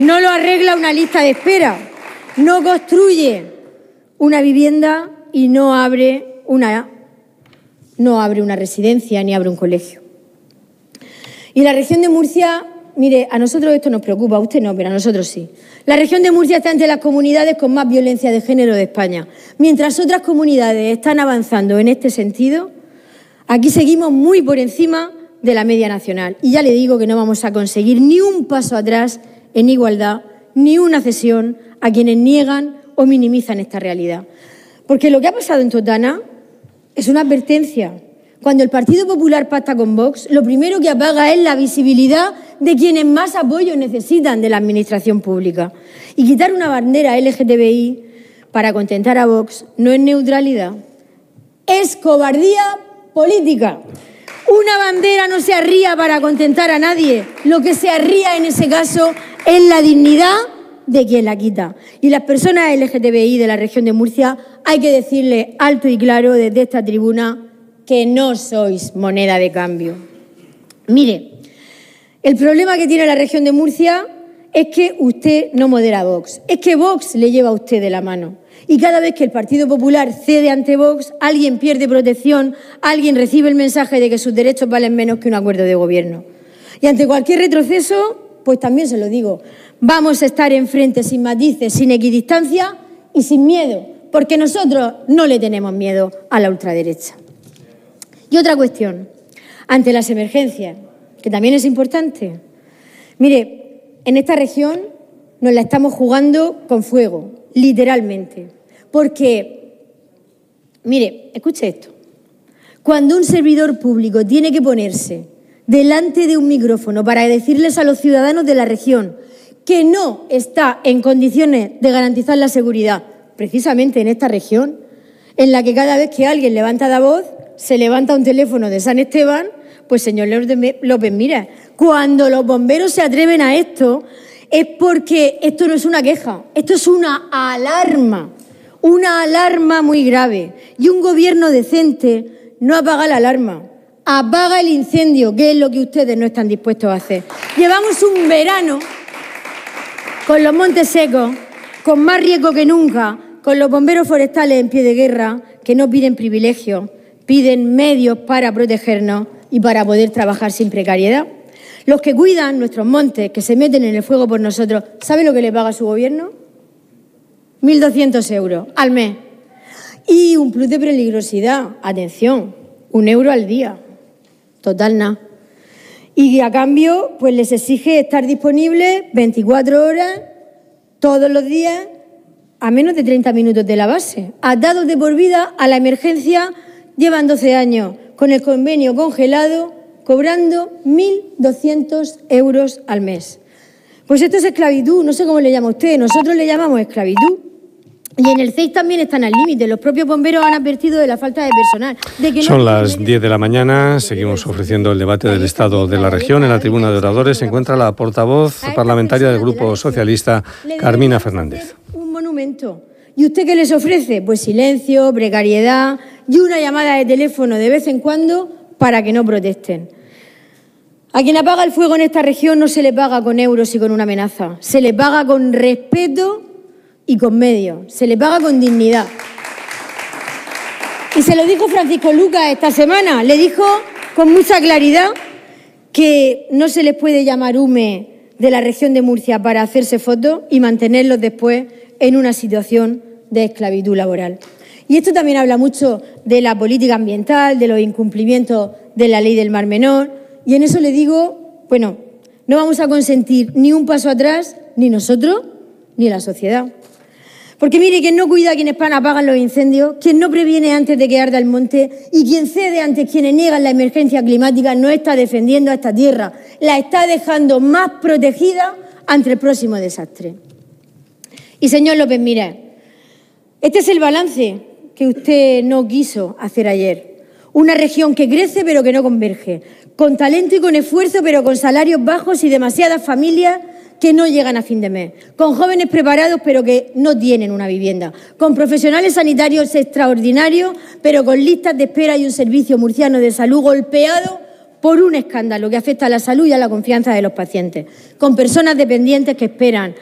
No lo arregla una lista de espera, no construye una vivienda y no abre una residencia ni abre un colegio. Y la región de Murcia, mire, a nosotros esto nos preocupa, a usted no, pero a nosotros sí. La región de Murcia está entre las comunidades con más violencia de género de España. Mientras otras comunidades están avanzando en este sentido, aquí seguimos muy por encima de la media nacional. Y ya le digo que no vamos a conseguir ni un paso atrás en igualdad, ni una cesión a quienes niegan o minimizan esta realidad. Porque lo que ha pasado en Totana es una advertencia. Cuando el Partido Popular pacta con Vox, lo primero que apaga es la visibilidad de quienes más apoyo necesitan de la administración pública. Y quitar una bandera LGTBI para contentar a Vox no es neutralidad, es cobardía política. Una bandera no se arría para contentar a nadie. Lo que se arría en ese caso es la dignidad de quien la quita. Y las personas LGTBI de la región de Murcia hay que decirle alto y claro desde esta tribuna que no sois moneda de cambio. Mire, el problema que tiene la región de Murcia es que usted no modera a Vox, es que Vox le lleva a usted de la mano. Y cada vez que el Partido Popular cede ante Vox, alguien pierde protección, alguien recibe el mensaje de que sus derechos valen menos que un acuerdo de gobierno. Y ante cualquier retroceso, pues también se lo digo, vamos a estar enfrente sin matices, sin equidistancia y sin miedo, porque nosotros no le tenemos miedo a la ultraderecha. Y otra cuestión, ante las emergencias, que también es importante. Mire, en esta región nos la estamos jugando con fuego, literalmente. Porque, mire, escuche esto. Cuando un servidor público tiene que ponerse delante de un micrófono para decirles a los ciudadanos de la región que no está en condiciones de garantizar la seguridad, precisamente en esta región, en la que cada vez que alguien levanta la voz, se levanta un teléfono de San Esteban, pues señor López, mira, cuando los bomberos se atreven a esto, es porque esto no es una queja, esto es una alarma muy grave. Y un gobierno decente no apaga la alarma, apaga el incendio, que es lo que ustedes no están dispuestos a hacer. Llevamos un verano con los montes secos, con más riesgo que nunca, con los bomberos forestales en pie de guerra, que no piden privilegios, piden medios para protegernos y para poder trabajar sin precariedad. Los que cuidan nuestros montes, que se meten en el fuego por nosotros, ¿sabe lo que le paga su gobierno? 1.200 euros al mes. Y un plus de peligrosidad, atención, 1 euro al día. Total nada. Y a cambio, pues les exige estar disponibles 24 horas, todos los días, a menos de 30 minutos de la base. Atados de por vida a la emergencia, llevan 12 años con el convenio congelado, cobrando 1.200 euros al mes. Pues esto es esclavitud, no sé cómo le llama usted, nosotros le llamamos esclavitud. Y en el CEIS también están al límite, los propios bomberos han advertido de la falta de personal. Son las 10 de la mañana, seguimos ofreciendo el debate del estado de la región. En la tribuna de oradores se encuentra la portavoz parlamentaria del Grupo Socialista, Carmina Fernández. Un monumento. ¿Y usted qué les ofrece? Pues silencio, precariedad y una llamada de teléfono de vez en cuando para que no protesten. A quien apaga el fuego en esta región no se le paga con euros y con una amenaza. Se le paga con respeto y con medios. Se le paga con dignidad. Y se lo dijo Francisco Lucas esta semana. Le dijo con mucha claridad que no se les puede llamar UME de la región de Murcia para hacerse fotos y mantenerlos después en una situación de esclavitud laboral. Y esto también habla mucho de la política ambiental, de los incumplimientos de la ley del Mar Menor. Y en eso le digo, bueno, no vamos a consentir ni un paso atrás, ni nosotros, ni la sociedad. Porque mire, quien no cuida a quienes apagan los incendios, quien no previene antes de que arda el monte y quien cede ante quienes niegan la emergencia climática no está defendiendo a esta tierra, la está dejando más protegida ante el próximo desastre. Y señor López, mira, este es el balance que usted no quiso hacer ayer. Una región que crece pero que no converge, con talento y con esfuerzo pero con salarios bajos y demasiadas familias que no llegan a fin de mes, con jóvenes preparados pero que no tienen una vivienda, con profesionales sanitarios extraordinarios pero con listas de espera y un servicio murciano de salud golpeado por un escándalo que afecta a la salud y a la confianza de los pacientes, con personas dependientes que esperan